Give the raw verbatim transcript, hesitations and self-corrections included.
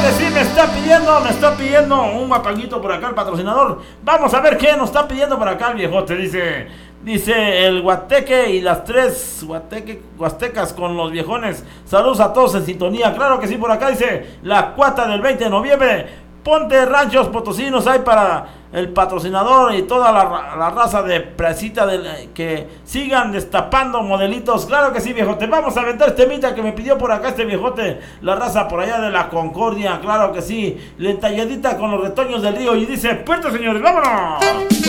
que sí, me está pidiendo, me está pidiendo un guapanguito por acá el patrocinador. Vamos a ver qué nos está pidiendo por acá el viejote. Dice, dice el guateque y las tres guateque, huastecas con los viejones. Saludos a todos en sintonía. Claro que sí, por acá dice la cuata del veinte de noviembre. Ponte ranchos potosinos hay para el patrocinador y toda la, la raza de presita de, que sigan destapando modelitos. Claro que sí, viejote. Vamos a aventar este mita que me pidió por acá este viejote. La raza por allá de la Concordia. Claro que sí. Lentalladita con los retoños del río. Y dice, puerto señores, vámonos.